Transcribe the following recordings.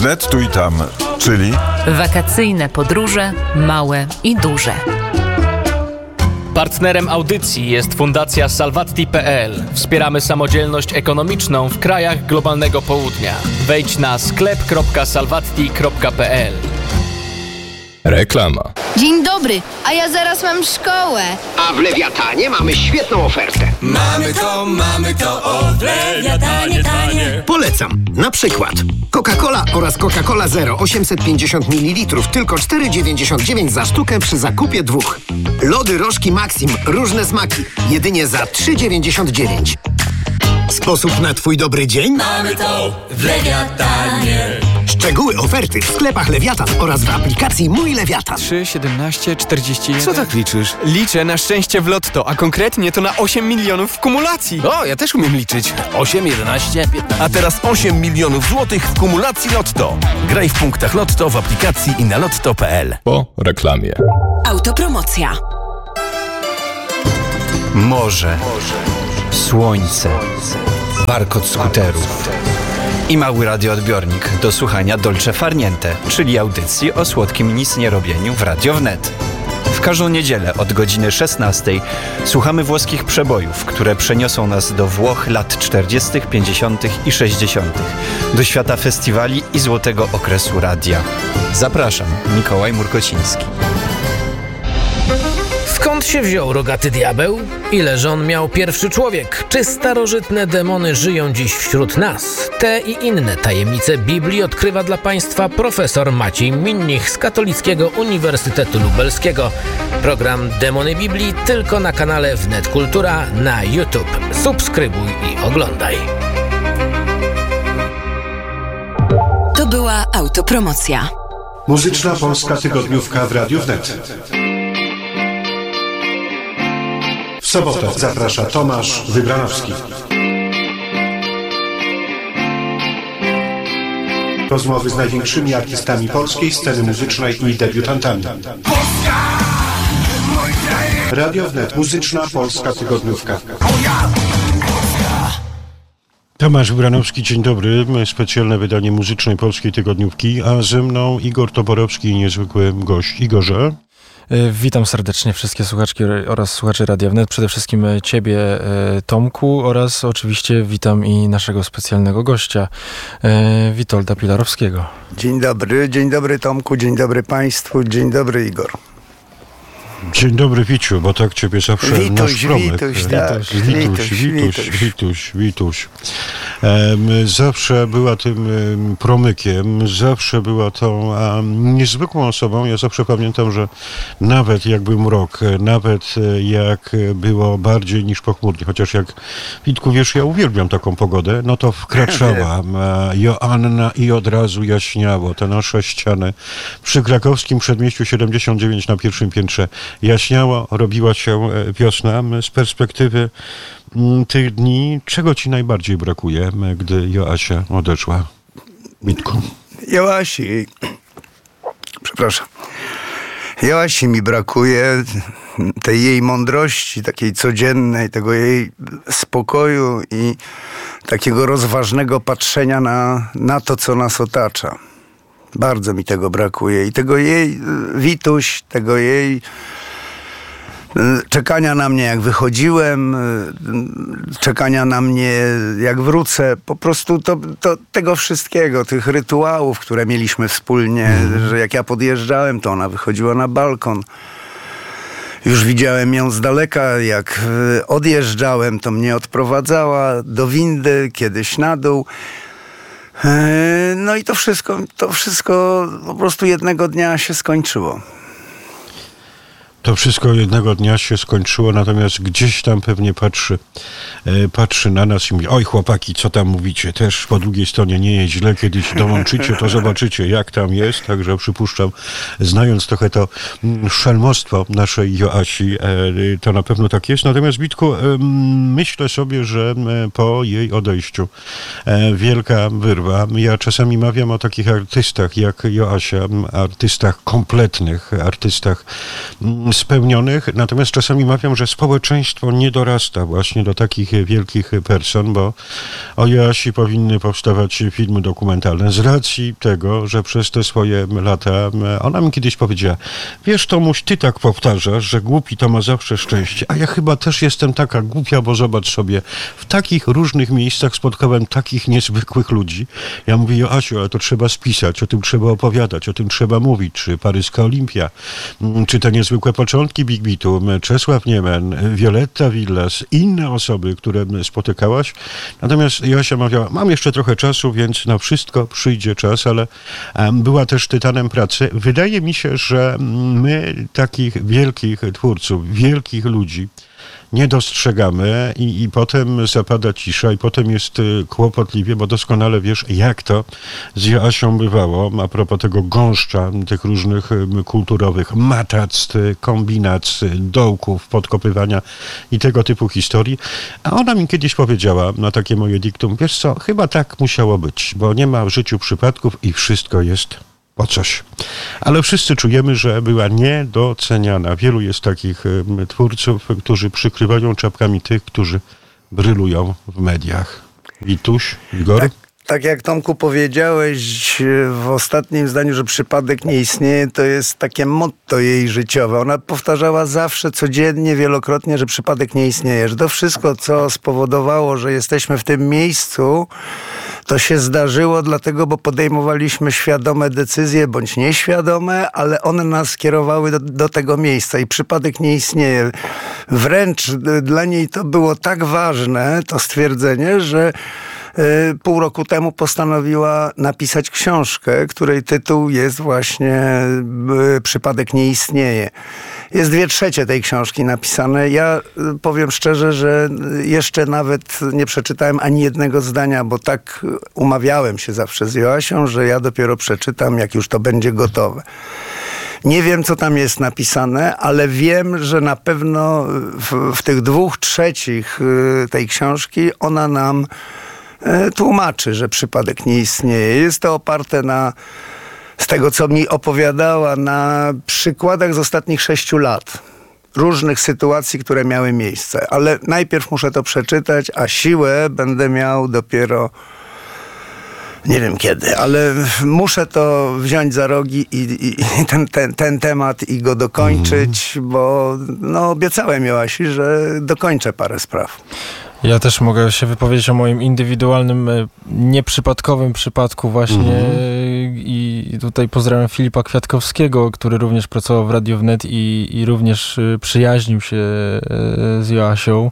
Wnet tu i tam, czyli wakacyjne podróże, małe i duże. Partnerem audycji jest Fundacja Salvatti.pl. Wspieramy samodzielność ekonomiczną w krajach globalnego południa. Wejdź na sklep.salvatti.pl. Reklama. Dzień dobry, a ja zaraz mam szkołę. A w Lewiatanie mamy świetną ofertę. Mamy to, o w Lewiatanie tanie. Polecam. Na przykład Coca-Cola oraz Coca-Cola Zero 850 ml tylko 4,99 za sztukę przy zakupie 2. Lody Rożki Maxim, różne smaki, jedynie za 3,99. Sposób na Twój dobry dzień? Mamy to w Lewiatanie. Szczegóły oferty w sklepach Lewiatan oraz w aplikacji Mój Lewiatan. 3, 17, 41. Co tak liczysz? Liczę na szczęście w lotto, a konkretnie to na 8 milionów w kumulacji. O, ja też umiem liczyć. 8, 11, 15. A teraz 8 milionów złotych w kumulacji Lotto. Graj w punktach Lotto w aplikacji i na lotto.pl. Po reklamie. Autopromocja. Morze. Słońce. Warkot skuterów. I mały radioodbiornik do słuchania Dolce Far Niente, czyli audycji o słodkim nicnierobieniu w Radio Wnet. W każdą niedzielę od godziny 16 słuchamy włoskich przebojów, które przeniosą nas do Włoch lat 40., 50. i 60., do świata festiwali i złotego okresu radia. Zapraszam, Mikołaj Murkociński. Skąd się wziął rogaty diabeł? Ile żon miał pierwszy człowiek? Czy starożytne demony żyją dziś wśród nas? Te i inne tajemnice Biblii odkrywa dla Państwa profesor Maciej Minnich z Katolickiego Uniwersytetu Lubelskiego. Program Demony Biblii tylko na kanale Wnet Kultura na YouTube. Subskrybuj i oglądaj. To była autopromocja. Muzyczna Polska Tygodniówka w Radiu Wnet. W sobotę zaprasza Tomasz Wybranowski. Rozmowy z największymi artystami polskiej sceny muzycznej i debiutantami. Radio Wnet, muzyczna Polska Tygodniówka. Tomasz Wybranowski, dzień dobry. Specjalne wydanie muzycznej Polskiej Tygodniówki, a ze mną Igor Toporowski, niezwykły gość. Igorze. Witam serdecznie wszystkie słuchaczki oraz słuchaczy Radia Wnet, przede wszystkim Ciebie, Tomku, oraz oczywiście witam i naszego specjalnego gościa, Witolda Pilarowskiego. Dzień dobry Tomku, dzień dobry Państwu, dzień dobry Igor. Dzień dobry Wiciu, bo tak Ciebie zawsze nasz promek. Wituś. Zawsze była tym promykiem, zawsze była tą niezwykłą osobą. Ja zawsze pamiętam, że nawet jak był mrok, nawet jak było bardziej niż pochmurnie, chociaż jak Witku, wiesz, ja uwielbiam taką pogodę, no to wkraczała Joanna i od razu jaśniało. Te nasze ściany przy krakowskim przedmieściu 79 na pierwszym piętrze jaśniało, robiła się wiosna. Z perspektywy tych dni, czego ci najbardziej brakuje, gdy Joasia odeszła? Mitku. Joasi mi brakuje, tej jej mądrości, takiej codziennej, tego jej spokoju i takiego rozważnego patrzenia na to, co nas otacza. Bardzo mi tego brakuje i tego jej, Wituś, tego jej czekania na mnie jak wychodziłem, czekania na mnie jak wrócę, po prostu tego wszystkiego, tych rytuałów, które mieliśmy wspólnie, że jak ja podjeżdżałem, to ona wychodziła na balkon. Już widziałem ją z daleka, jak odjeżdżałem, to mnie odprowadzała do windy, kiedyś na dół. No i to wszystko po prostu jednego dnia się skończyło. To wszystko jednego dnia się skończyło, natomiast gdzieś tam pewnie patrzy na nas i mówi: oj chłopaki, co tam mówicie, też po drugiej stronie nie jest źle, kiedyś dołączycie, to zobaczycie jak tam jest, także przypuszczam, znając trochę to szelmostwo naszej Joasi, to na pewno tak jest. Natomiast Witku, myślę sobie, że po jej odejściu wielka wyrwa. Ja czasami mawiam o takich artystach jak Joasia, artystach kompletnych, artystach spełnionych, natomiast czasami mawiam, że społeczeństwo nie dorasta właśnie do takich wielkich person, bo o Joasi powinny powstawać filmy dokumentalne z racji tego, że przez te swoje lata ona mi kiedyś powiedziała: wiesz, Tomuś, ty tak powtarzasz, że głupi to ma zawsze szczęście, a ja chyba też jestem taka głupia, bo zobacz sobie, w takich różnych miejscach spotkałem takich niezwykłych ludzi. Ja mówię: Joasiu, ale to trzeba spisać, o tym trzeba opowiadać, o tym trzeba mówić, czy paryska Olimpia, czy te niezwykłe początki Big Beatu, Czesław Niemen, Violetta Villas, inne osoby, które spotykałaś. Natomiast Joasia mawiała: mam jeszcze trochę czasu, więc na wszystko przyjdzie czas, ale była też tytanem pracy. Wydaje mi się, że my takich wielkich twórców, wielkich ludzi nie dostrzegamy i potem zapada cisza i potem jest kłopotliwie, bo doskonale wiesz, jak to z Joasią bywało a propos tego gąszcza tych różnych kulturowych matactw, kombinacj, dołków, podkopywania i tego typu historii. A ona mi kiedyś powiedziała na takie moje diktum: wiesz co, chyba tak musiało być, bo nie ma w życiu przypadków i wszystko jest po coś. Ale wszyscy czujemy, że była niedoceniana. Wielu jest takich twórców, którzy przykrywają czapkami tych, którzy brylują w mediach. Wituś, Igor? Tak jak, Tomku, powiedziałeś w ostatnim zdaniu, że przypadek nie istnieje, to jest takie motto jej życiowe. Ona powtarzała zawsze, codziennie, wielokrotnie, że przypadek nie istnieje. Że to wszystko, co spowodowało, że jesteśmy w tym miejscu, to się zdarzyło dlatego, bo podejmowaliśmy świadome decyzje, bądź nieświadome, ale one nas skierowały do tego miejsca i przypadek nie istnieje. Wręcz dla niej to było tak ważne, to stwierdzenie, że pół roku temu postanowiła napisać książkę, której tytuł jest właśnie Przypadek nie istnieje. Jest 2/3 tej książki napisane. Ja powiem szczerze, że jeszcze nawet nie przeczytałem ani jednego zdania, bo tak umawiałem się zawsze z Joasią, że ja dopiero przeczytam, jak już to będzie gotowe. Nie wiem, co tam jest napisane, ale wiem, że na pewno w tych 2/3 tej książki ona nam tłumaczy, że przypadek nie istnieje. Jest to oparte z tego, co mi opowiadała, na przykładach z ostatnich 6 lat. Różnych sytuacji, które miały miejsce. Ale najpierw muszę to przeczytać, a siłę będę miał dopiero nie wiem kiedy, ale muszę to wziąć za rogi i ten temat i go dokończyć, bo obiecałem Joasi, że dokończę parę spraw. Ja też mogę się wypowiedzieć o moim indywidualnym, nieprzypadkowym przypadku właśnie i tutaj pozdrawiam Filipa Kwiatkowskiego, który również pracował w Radiu Wnet i również przyjaźnił się z Joasią.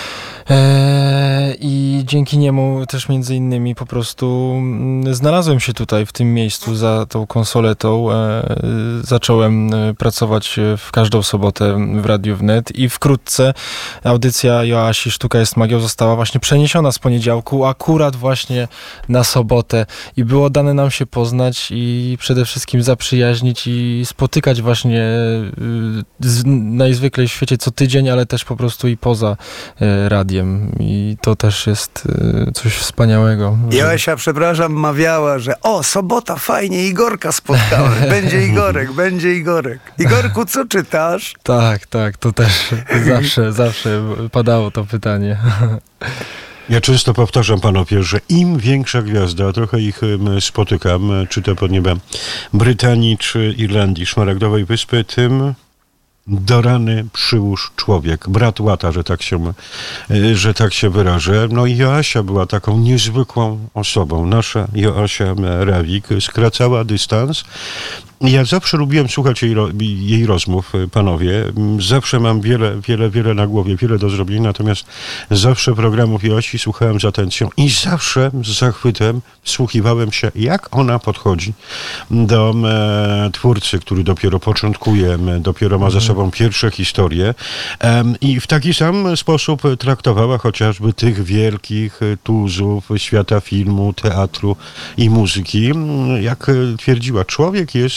I dzięki niemu też między innymi po prostu znalazłem się tutaj w tym miejscu za tą konsoletą. Zacząłem pracować w każdą sobotę w Radiu Wnet i wkrótce audycja Joasi Sztuka jest magią została właśnie przeniesiona z poniedziałku akurat właśnie na sobotę i było dane nam się poznać i przede wszystkim zaprzyjaźnić i spotykać właśnie najzwyklej w świecie co tydzień, ale też po prostu i poza radiem. I to też jest coś wspaniałego. Joasia, przepraszam, mawiała, że sobota, fajnie, Igorka spotkałem. Będzie Igorek, będzie Igorek. Igorku, co czytasz? Tak, to też zawsze padało to pytanie. Ja często powtarzam, panowie, że im większa gwiazda, trochę ich spotykam, czy to pod niebem Brytanii, czy Irlandii, Szmaragdowej Wyspy, tym do rany przyłóż człowiek, brat łata, że tak się wyrażę. No i Joasia była taką niezwykłą osobą. Nasza Joasia Rawik skracała dystans. Ja zawsze lubiłem słuchać jej rozmów, panowie. Zawsze mam wiele na głowie, wiele do zrobienia, natomiast zawsze programów Joasi słuchałem z atencją i zawsze z zachwytem wsłuchiwałem się, jak ona podchodzi do twórcy, który dopiero początkuje, dopiero ma za sobą pierwsze historie i w taki sam sposób traktowała chociażby tych wielkich tuzów świata filmu, teatru i muzyki. Jak twierdziła, człowiek jest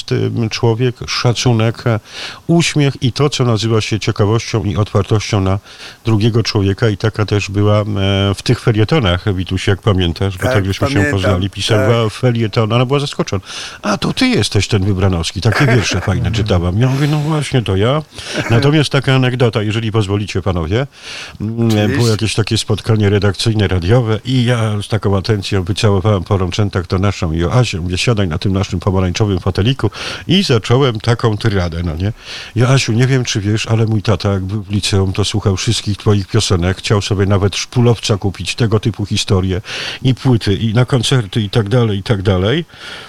jest człowiek, szacunek, uśmiech i to, co nazywa się ciekawością i otwartością na drugiego człowieka i taka też była w tych felietonach, Wituś, jak pamiętasz, bo tak żeśmy się poznali, pisała felietona, ona była zaskoczona. A to ty jesteś ten Wybranowski, takie wiersze fajne czytałam. Ja mówię, no właśnie, to ja. Natomiast taka anegdota, jeżeli pozwolicie panowie, było jakieś takie spotkanie redakcyjne, radiowe i ja z taką atencją wycałowałem po rączętach to naszą Joasię, mówię, siadaj na tym naszym pomarańczowym foteliku i zacząłem taką tyradę, no nie? Joasiu, nie wiem, czy wiesz, ale mój tata, jak był w liceum, to słuchał wszystkich twoich piosenek, chciał sobie nawet szpulowca kupić, tego typu historie i płyty, i na koncerty, i tak dalej, i tak dalej.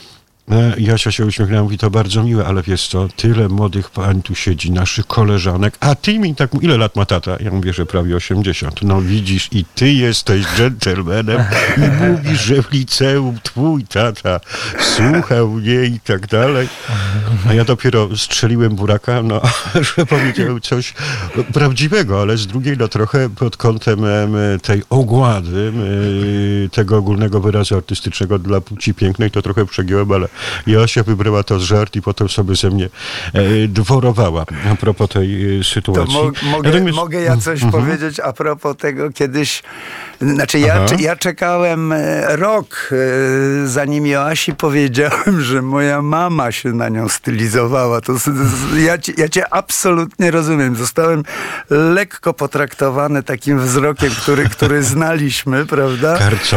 Jasia się uśmiechnęła, mówi, to bardzo miłe, ale wiesz co, tyle młodych pań tu siedzi, naszych koleżanek, a ty mi tak, ile lat ma tata? Ja mówię, że prawie 80. No widzisz, i ty jesteś dżentelmenem i mówisz, że w liceum twój tata słuchał mnie i tak dalej. A ja dopiero strzeliłem buraka, no, że powiedział coś prawdziwego, ale z drugiej, no trochę pod kątem tej ogłady, tego ogólnego wyrazu artystycznego dla płci pięknej, to trochę przegiąłem, ale Joasia wybrała to z żart i potem sobie ze mnie dworowała a propos tej sytuacji. To mogę ja coś powiedzieć a propos tego kiedyś. Znaczy ja czekałem rok, zanim Joasi powiedziałem, że moja mama się na nią stylizowała. Ja cię absolutnie rozumiem. Zostałem lekko potraktowany takim wzrokiem, który znaliśmy, prawda?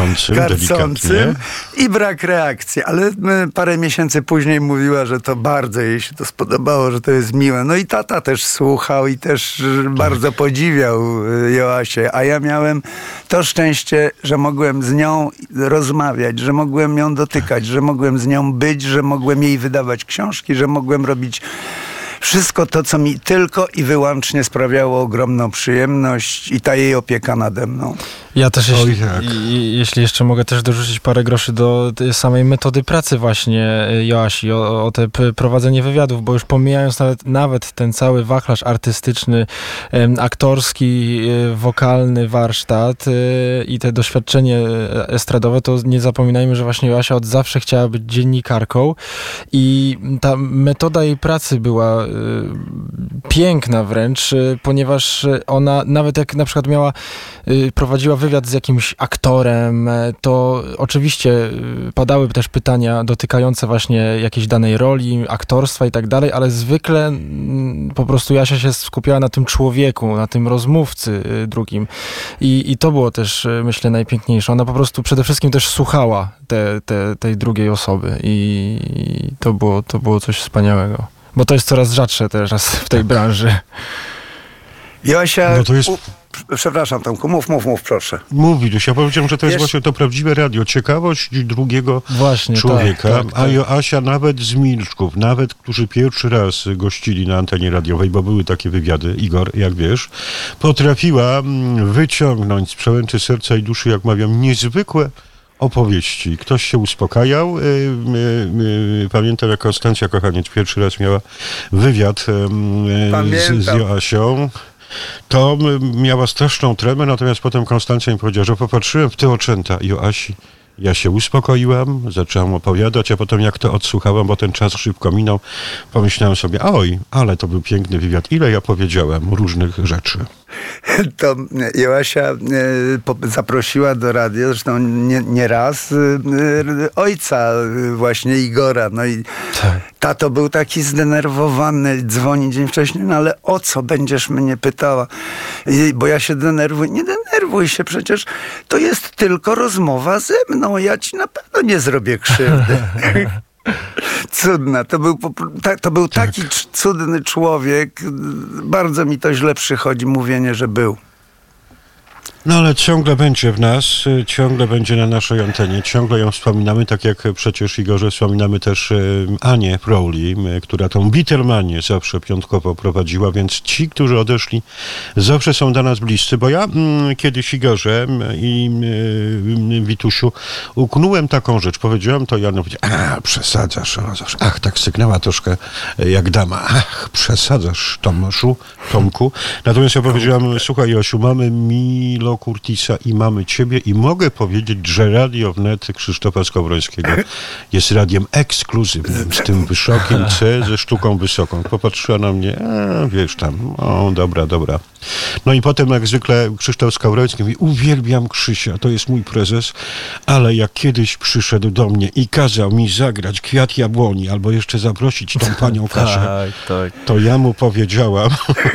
Karcącym i brak reakcji. Ale parę miesięcy później mówiła, że to bardzo jej się to spodobało, że to jest miłe. No i tata też słuchał i też bardzo podziwiał Joasię, a ja miałem to szczęście, że mogłem z nią rozmawiać, że mogłem ją dotykać, że mogłem z nią być, że mogłem jej wydawać książki, że mogłem robić wszystko to, co mi tylko i wyłącznie sprawiało ogromną przyjemność i ta jej opieka nade mną. Ja też, jeśli jeszcze mogę też dorzucić parę groszy do samej metody pracy właśnie Joasi, o te prowadzenie wywiadów, bo już pomijając nawet ten cały wachlarz artystyczny, aktorski, wokalny warsztat i te doświadczenie estradowe, to nie zapominajmy, że właśnie Joasia od zawsze chciała być dziennikarką i ta metoda jej pracy była piękna wręcz, ponieważ ona nawet jak na przykład prowadziła wywiad z jakimś aktorem, to oczywiście padały też pytania dotykające właśnie jakiejś danej roli, aktorstwa i tak dalej, ale zwykle po prostu Jasia się skupiała na tym człowieku, na tym rozmówcy drugim i to było też, myślę, najpiękniejsze. Ona po prostu przede wszystkim też słuchała tej drugiej osoby i to było coś wspaniałego. Bo to jest coraz rzadsze teraz w tej branży. Joasia, przepraszam Tomku, mów proszę. Mówisz, ja powiedziałem, że to jest właśnie to prawdziwe radio. Ciekawość drugiego człowieka, tak. A Joasia nawet z Milczków, nawet którzy pierwszy raz gościli na antenie radiowej, bo były takie wywiady, Igor, jak wiesz, potrafiła wyciągnąć z przełęczy serca i duszy, jak mawiam, niezwykłe opowieści. Ktoś się uspokajał. Pamiętam, jak Konstancja Kochaniec pierwszy raz miała wywiad z Joasią. To miała straszną tremę, natomiast potem Konstancja mi powiedziała, że popatrzyłem w te oczęta Joasi. Ja się uspokoiłam, zaczęłam opowiadać, a potem jak to odsłuchałam, bo ten czas szybko minął, pomyślałem sobie, oj, ale to był piękny wywiad. Ile ja powiedziałem różnych rzeczy. To Joasia zaprosiła do radia, zresztą nie raz, ojca właśnie Igora. No i tato był taki zdenerwowany, dzwoni dzień wcześniej, no ale o co będziesz mnie pytała? Bo ja się denerwuję. Nie denerwuj się, przecież to jest tylko rozmowa ze mną. Ja ci na pewno nie zrobię krzywdy. Cudna. To był taki cudny człowiek. Bardzo mi to źle przychodzi mówienie, że był. No ale ciągle będzie w nas, ciągle będzie na naszej antenie, ciągle ją wspominamy, tak jak przecież, Igorze, wspominamy też Anię Rowley, która tą Beatlemanię zawsze piątkowo prowadziła, więc ci, którzy odeszli, zawsze są dla nas bliscy, bo ja kiedyś, Igorze i Witusiu, uknąłem taką rzecz, powiedziałem to Janowi, przesadzasz, tak sygnęła troszkę jak dama, przesadzasz, Tomku. Natomiast ja powiedziałem, słuchaj, Josiu, mamy Leo Curtisa i mamy ciebie i mogę powiedzieć, że Radio Wnet Krzysztofa Skowrońskiego jest radiem ekskluzywnym, z tym wysokim C, ze sztuką wysoką. Popatrzyła na mnie, wiesz tam, dobra. No i potem jak zwykle Krzysztof Skowroński mówi, uwielbiam Krzysia, to jest mój prezes, ale jak kiedyś przyszedł do mnie i kazał mi zagrać Kwiat Jabłoni, albo jeszcze zaprosić tą panią Kasię, to ja mu powiedziałam...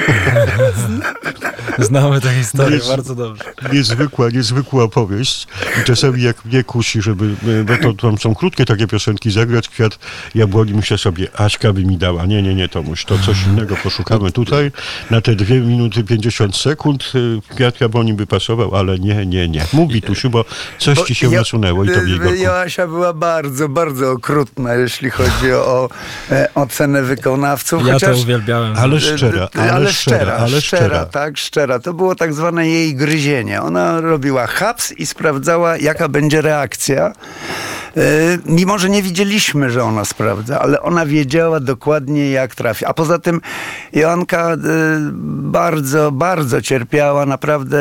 Znamy tę historię bardzo dobrze. Niezwykła opowieść. I czasami jak mnie kusi, żeby, bo to tam są krótkie takie piosenki, zagrać Kwiat Jabłoni, myślę sobie, Aśka by mi dała. Nie, Tomuś, to coś innego poszukamy tutaj. Na te 2 minuty 50 sekund Kwiat Jabłoni by pasował, ale nie. Mów, Witusiu, bo coś ci się nasunęło i tobie, Igorku. Joasia była bardzo, bardzo okrutna, jeśli chodzi o ocenę wykonawców. Ja to uwielbiałem. Ale szczera. To było tak zwane jej gryzienie. Ona robiła haps i sprawdzała, jaka będzie reakcja. Mimo że nie widzieliśmy, że ona sprawdza, ale ona wiedziała dokładnie, jak trafi. A poza tym Joanka bardzo, bardzo cierpiała. Naprawdę,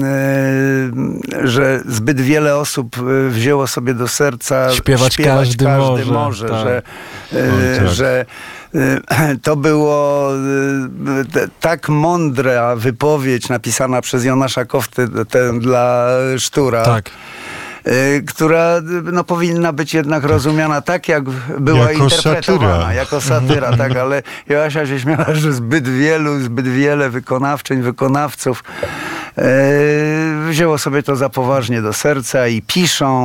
że zbyt wiele osób wzięło sobie do serca śpiewać każdy może. Tak. Że to było tak mądra wypowiedź napisana przez Jonasza Koftę dla Sztura. Tak. Która powinna być jednak rozumiana tak, jak była jako interpretowana. Jako satyra, tak, ale Joasia się śmiała, że zbyt wiele wykonawców wzięło sobie to za poważnie do serca i piszą